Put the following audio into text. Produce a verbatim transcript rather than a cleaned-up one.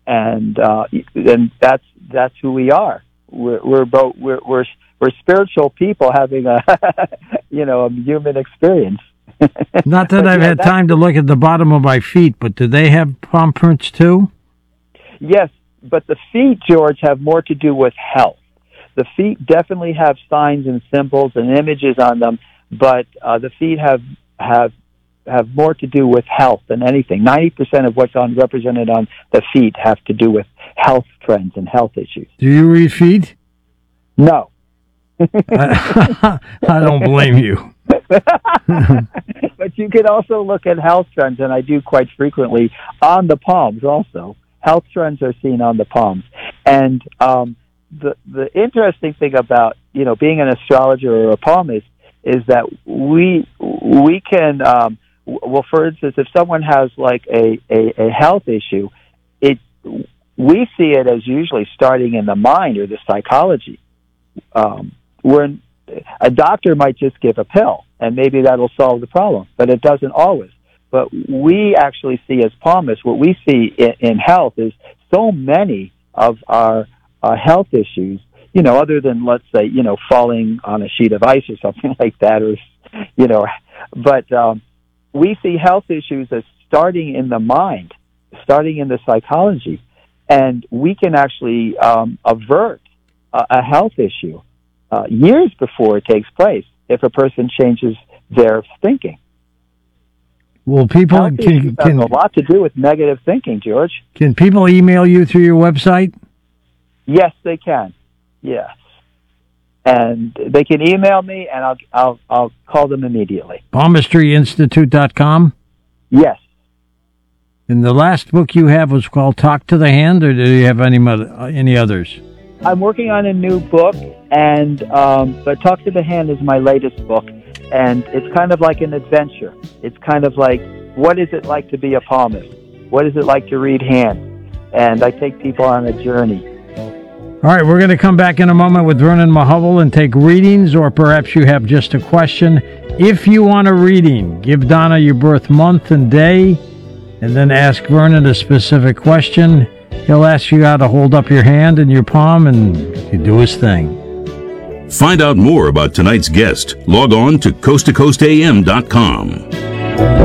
and uh, and that's that's who we are. We're, we're both we're, we're we're spiritual people having a you know a human experience. Not that I've yeah, had time to look at the bottom of my feet, but do they have palm prints too? Yes, but the feet, George, have more to do with health. The feet definitely have signs and symbols and images on them, but uh, the feet have have have more to do with health than anything. Ninety percent of what's on represented on the feet have to do with health trends and health issues. Do you read feet? No. I, I don't blame you. But you can also look at health trends, and I do quite frequently, on the palms also. Health trends are seen on the palms. And um, the the interesting thing about, you know, being an astrologer or a palmist is that we we can, um, well, for instance, if someone has like a, a, a health issue, it we see it as usually starting in the mind or the psychology. Um, when a doctor might just give a pill, and maybe that'll solve the problem, but it doesn't always. But we actually see as palmists, what we see in, in health is so many of our uh, health issues, you know, other than, let's say, you know, falling on a sheet of ice or something like that, or, you know, but um, we see health issues as starting in the mind, starting in the psychology, and we can actually um, avert a, a health issue uh, years before it takes place if a person changes their thinking. Well, people health can, can have a lot to do with negative thinking, George. Can people email you through your website? Yes, they can. Yes, and they can email me, and I'll I'll I'll call them immediately. palmistry institute dot com? Yes. And the last book you have was called Talk to the Hand, or do you have any any others? I'm working on a new book, and um, but Talk to the Hand is my latest book, and it's kind of like an adventure. It's kind of like, what is it like to be a palmist? What is it like to read hands? And I take people on a journey. All right, we're going to come back in a moment with Vernon Mahubble and take readings, or perhaps you have just a question. If you want a reading, give Donna your birth month and day, and then ask Vernon a specific question. He'll ask you how to hold up your hand and your palm, and you do his thing. Find out more about tonight's guest. Log on to coast to coast a m dot com.